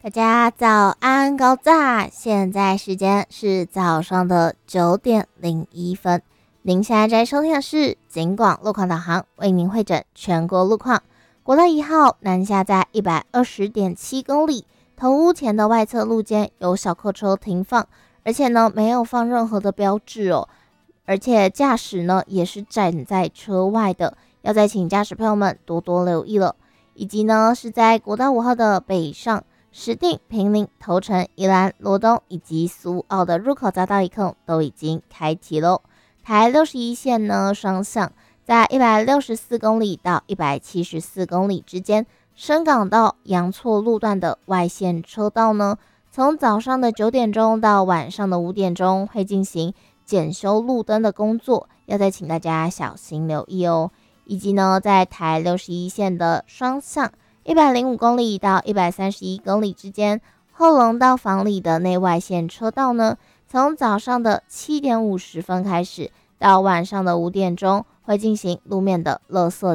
大家早安高炸，现在时间是早上的9:01。您现在在收听的是警广路况导航，为您会诊全国路况。国道1号南下在120.7公里，头屋前的外侧路肩有小客车停放，而且呢没有放任何的标志哦，而且驾驶呢也是站在车外的，要再请驾驶朋友们多多留意了。以及呢是在国道5号的北上石碇、坪林、头城、宜兰、罗东以及苏澳的入口匝道一控都已经开启喽。台61线呢双向在164公里到174公里之间，深港到阳错路段的外线车道呢，从早上的9点钟到晚上的5点钟会进行检修路灯的工作，要再请大家小心留意哦。以及呢，在台61线的双向105公里到131公里之间，后龙到房里的内外线车道呢，从早上的7点50分开始，到晚上的5点钟会进行路面的垃圾